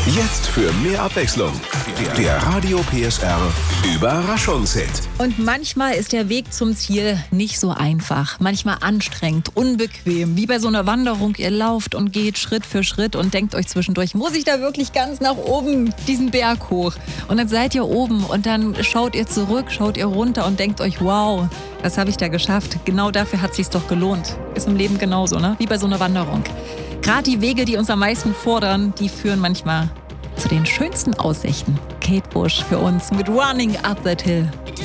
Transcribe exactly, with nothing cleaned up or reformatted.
Jetzt für mehr Abwechslung. Der Radio P S R Überraschungshit. Und manchmal ist der Weg zum Ziel nicht so einfach. Manchmal anstrengend, unbequem. Wie bei so einer Wanderung. Ihr lauft und geht Schritt für Schritt und denkt euch zwischendurch, muss ich da wirklich ganz nach oben diesen Berg hoch? Und dann seid ihr oben und dann schaut ihr zurück, schaut ihr runter und denkt euch, wow, was habe ich da geschafft? Genau dafür hat es sich doch gelohnt. Ist im Leben genauso, ne? Wie bei so einer Wanderung. Gerade die Wege, die uns am meisten fordern, die führen manchmal zu den schönsten Aussichten. Kate Bush für uns mit Running Up That Hill.